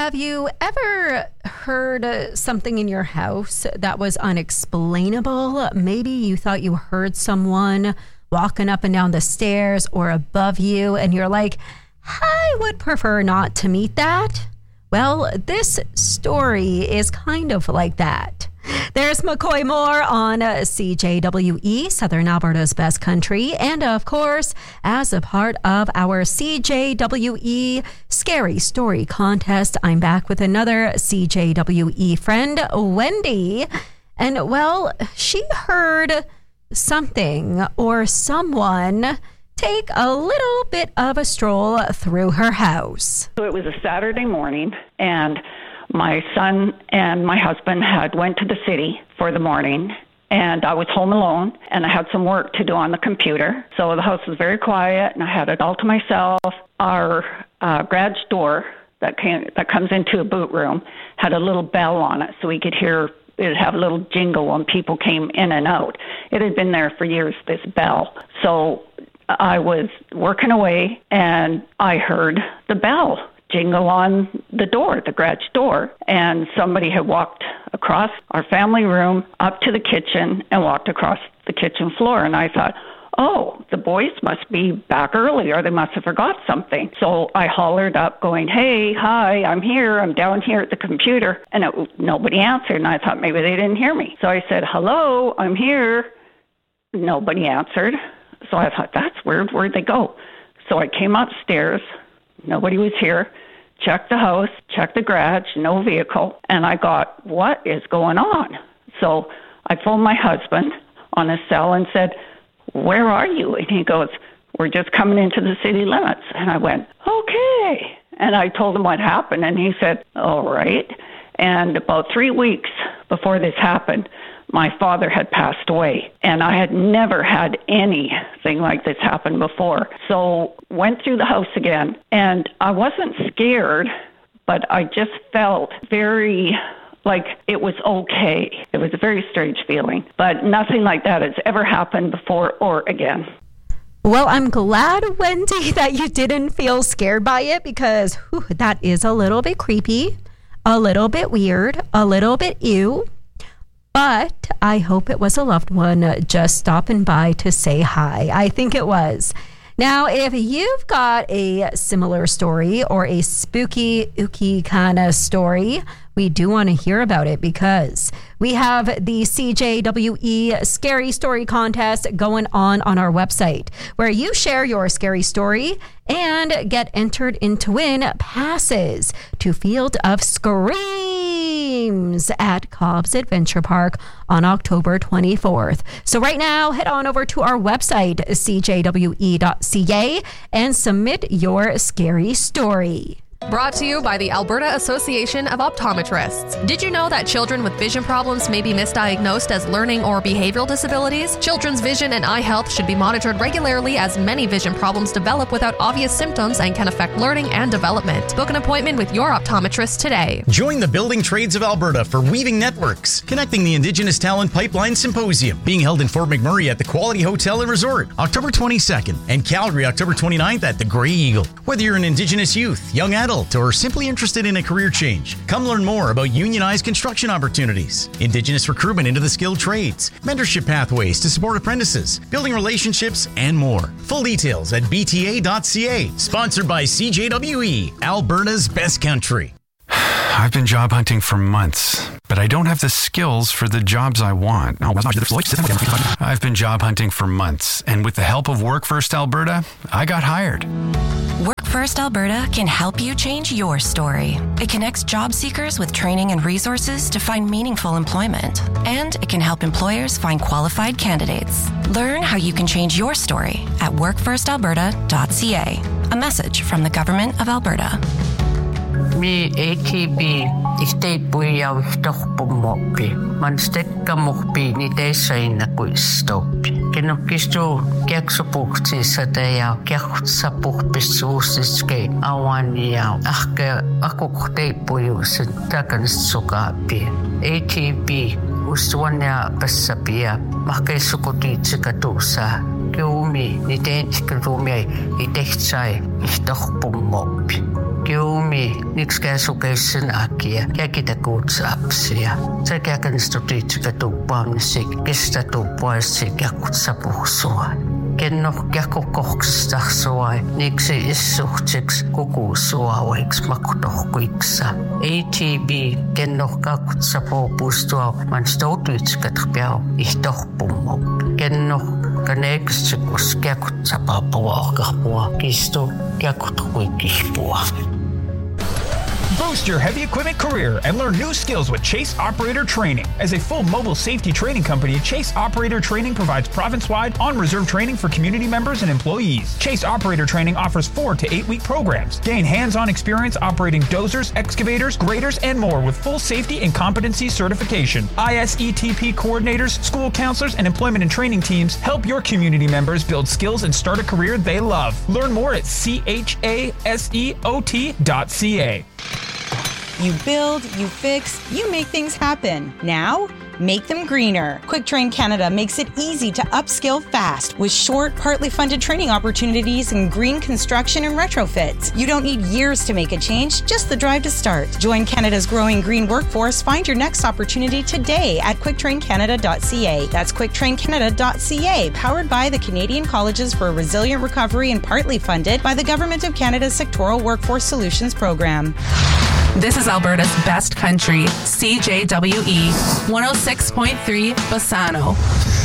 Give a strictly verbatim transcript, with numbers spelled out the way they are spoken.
Have you ever heard uh, something in your house that was unexplainable? Maybe you thought you heard someone walking up and down the stairs or above you, and you're like, I would prefer not to meet that. Well, this story is kind of like that. There's McCoy Moore on uh, C J W E, Southern Alberta's Best Country. And of course, as a part of our C J W E Scary Story Contest, I'm back with another C J W E friend, Wendy. And well, she heard something or someone take a little bit of a stroll through her house. So it was a Saturday morning, and my son and my husband had went to the city for the morning, and I was home alone, and I had some work to do on the computer. So the house was very quiet, and I had it all to myself. Our uh, garage door that came, that comes into a boot room had a little bell on it, so we could hear it'd have a little jingle when people came in and out. It had been there for years, this bell. So I was working away, and I heard the bell jingle on the door, the garage door, and somebody had walked across our family room up to the kitchen and walked across the kitchen floor. And I thought, oh, the boys must be back early, or they must have forgot something. So I hollered up going, hey, hi, I'm here. I'm down here at the computer. And it, nobody answered. And I thought maybe they didn't hear me. So I said, hello, I'm here. Nobody answered. So I thought, that's weird. Where'd they go? So I came upstairs. Nobody was here. Checked the house, checked the garage, no vehicle. And I got, what is going on? So I phoned my husband on his cell and said, where are you? And he goes, we're just coming into the city limits. And I went, okay. And I told him what happened. And he said, all right. And about three weeks before this happened, my father had passed away, and I had never had anything like this happen before. So went through the house again, and I wasn't scared, but I just felt very like it was okay. It was a very strange feeling, but nothing like that has ever happened before or again. Well, I'm glad, Wendy, that you didn't feel scared by it, because whew, that is a little bit creepy, a little bit weird, a little bit ew. But I hope it was a loved one just stopping by to say hi. I think it was. Now, if you've got a similar story or a spooky, ooky kind of story, we do want to hear about it, because we have the C J W E Scary Story Contest going on on our website, where you share your scary story and get entered in to win passes to Field of Screams at Cobb's Adventure Park on October twenty-fourth. So right now, head on over to our website, c j w e dot c a, and submit your scary story. Brought to you by the Alberta Association of Optometrists. Did you know that children with vision problems may be misdiagnosed as learning or behavioral disabilities? Children's vision and eye health should be monitored regularly, as many vision problems develop without obvious symptoms and can affect learning and development. Book an appointment with your optometrist today. Join the Building Trades of Alberta for Weaving Networks, connecting the Indigenous Talent Pipeline Symposium, being held in Fort McMurray at the Quality Hotel and Resort, October twenty-second, and Calgary, October twenty-ninth at the Grey Eagle. Whether you're an Indigenous youth, young adult, or simply interested in a career change, come learn more about unionized construction opportunities, Indigenous recruitment into the skilled trades, mentorship pathways to support apprentices, building relationships, and more. Full details at b t a dot c a. Sponsored by C J W E, Alberta's Best Country. I've been job hunting for months, but I don't have the skills for the jobs I want. I've been job hunting for months, and with the help of Work First Alberta, I got hired. Work First Alberta can help you change your story. It connects job seekers with training and resources to find meaningful employment. And it can help employers find qualified candidates. Learn how you can change your story at work first alberta dot c a. A message from the Government of Alberta. Mi A T B state puya wiftohpo mopi. Man stekka mopi ni tesaina kuistopi. Kenokisto kiaksopuhti sateja kiaksapuhpissuusiske awania. Ahke akukte puyusen takansukapi. A T B usuanya passapia. Mahke sukutitsika tusa. Kiumi ni teitsikirumia i tehtsai istohpo mopi. Kiumi niks käsukeisen akia, käkitä kutsapsia. Se käkän stutiitsika tuuppaamisi, kestä tuuppaisi käkutsa puhsua. Kenno käku koksista suai, niksi issuhtsiksi kuku suauiksi makutohkuiksa. A T B kenno kakutsa puupustua, man stoutuitskat piau ihtohpumu. Kenno kaneeksikus käkutsa paapua kahpua, kistu käkut huikihpua. Boost your heavy equipment career and learn new skills with Chase Operator Training. As a full mobile safety training company, Chase Operator Training provides province-wide on-reserve training for community members and employees. Chase Operator Training offers four to eight-week programs. Gain hands-on experience operating dozers, excavators, graders, and more with full safety and competency certification. I S E T P coordinators, school counselors, and employment and training teams help your community members build skills and start a career they love. Learn more at C H A S E O T dot C A. You build, you fix, you make things happen. Now, make them greener. QuickTrain Canada makes it easy to upskill fast with short, partly funded training opportunities in green construction and retrofits. You don't need years to make a change, just the drive to start. Join Canada's growing green workforce. Find your next opportunity today at quick train canada dot c a. That's quick train canada dot c a, powered by the Canadian Colleges for Resilient Recovery and partly funded by the Government of Canada's Sectoral Workforce Solutions Program. This is Alberta's best country, C J W E, one oh six point three Bassano.